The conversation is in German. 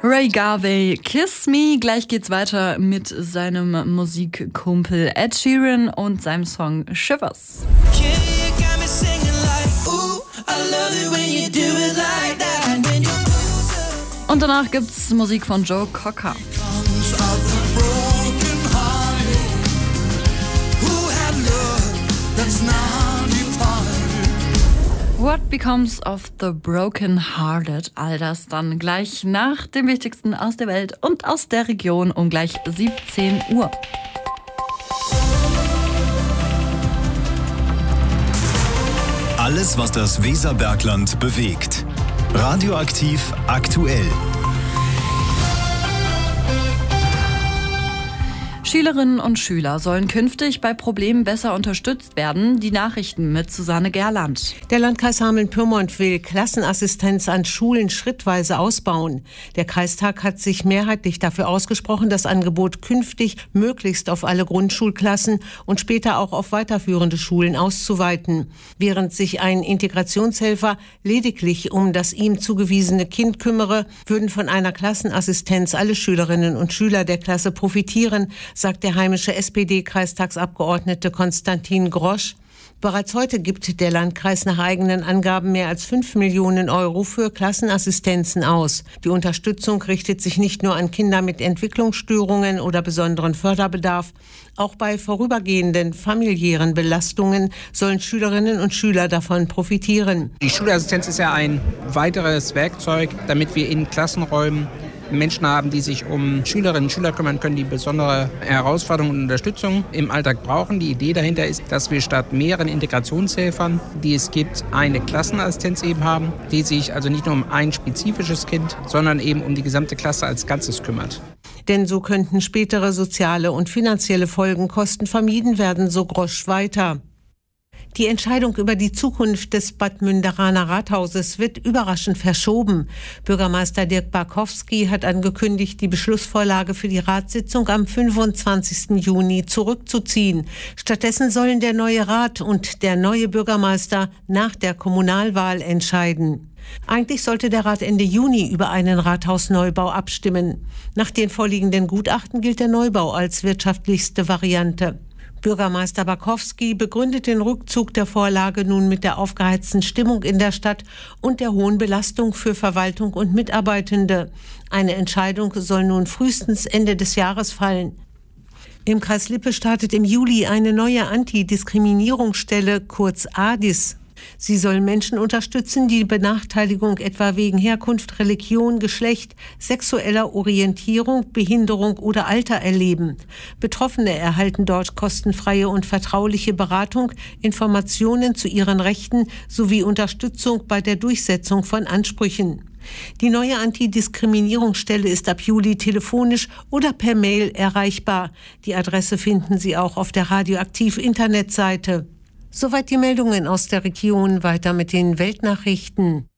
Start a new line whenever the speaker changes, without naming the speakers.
Ray Garvey, Kiss Me. Gleich geht's weiter mit seinem Musikkumpel Ed Sheeran und seinem Song Shivers. Und danach gibt's Musik von Joe Cocker. What Becomes of the Broken Hearted? All das dann gleich nach dem Wichtigsten aus der Welt und aus der Region um gleich 17 Uhr.
Alles, was das Weserbergland bewegt. Radioaktiv aktuell.
Schülerinnen und Schüler sollen künftig bei Problemen besser unterstützt werden. Die Nachrichten mit Susanne Gerland.
Der Landkreis Hameln-Pyrmont will Klassenassistenz an Schulen schrittweise ausbauen. Der Kreistag hat sich mehrheitlich dafür ausgesprochen, das Angebot künftig möglichst auf alle Grundschulklassen und später auch auf weiterführende Schulen auszuweiten. Während sich ein Integrationshelfer lediglich um das ihm zugewiesene Kind kümmere, würden von einer Klassenassistenz alle Schülerinnen und Schüler der Klasse profitieren, sagt der heimische SPD-Kreistagsabgeordnete Konstantin Grosch. Bereits heute gibt der Landkreis nach eigenen Angaben mehr als 5 Millionen Euro für Klassenassistenzen aus. Die Unterstützung richtet sich nicht nur an Kinder mit Entwicklungsstörungen oder besonderen Förderbedarf. Auch bei vorübergehenden familiären Belastungen sollen Schülerinnen und Schüler davon profitieren.
Die Schulassistenz ist ja ein weiteres Werkzeug, damit wir in Klassenräumen Menschen haben, die sich um Schülerinnen und Schüler kümmern können, die besondere Herausforderungen und Unterstützung im Alltag brauchen. Die Idee dahinter ist, dass wir statt mehreren Integrationshelfern, die es gibt, eine Klassenassistenz eben haben, die sich also nicht nur um ein spezifisches Kind, sondern eben um die gesamte Klasse als Ganzes kümmert.
Denn so könnten spätere soziale und finanzielle Folgenkosten vermieden werden, so Grosch weiter. Die Entscheidung über die Zukunft des Bad Münderaner Rathauses wird überraschend verschoben. Bürgermeister Dirk Barkowski hat angekündigt, die Beschlussvorlage für die Ratssitzung am 25. Juni zurückzuziehen. Stattdessen sollen der neue Rat und der neue Bürgermeister nach der Kommunalwahl entscheiden. Eigentlich sollte der Rat Ende Juni über einen Rathausneubau abstimmen. Nach den vorliegenden Gutachten gilt der Neubau als wirtschaftlichste Variante. Bürgermeister Barkowski begründet den Rückzug der Vorlage nun mit der aufgeheizten Stimmung in der Stadt und der hohen Belastung für Verwaltung und Mitarbeitende. Eine Entscheidung soll nun frühestens Ende des Jahres fallen. Im Kreis Lippe startet im Juli eine neue Antidiskriminierungsstelle, kurz ADIS. Sie soll Menschen unterstützen, die Benachteiligung etwa wegen Herkunft, Religion, Geschlecht, sexueller Orientierung, Behinderung oder Alter erleben. Betroffene erhalten dort kostenfreie und vertrauliche Beratung, Informationen zu ihren Rechten sowie Unterstützung bei der Durchsetzung von Ansprüchen. Die neue Antidiskriminierungsstelle ist ab Juli telefonisch oder per Mail erreichbar. Die Adresse finden Sie auch auf der Radioaktiv-Internetseite. Soweit die Meldungen aus der Region, weiter mit den Weltnachrichten.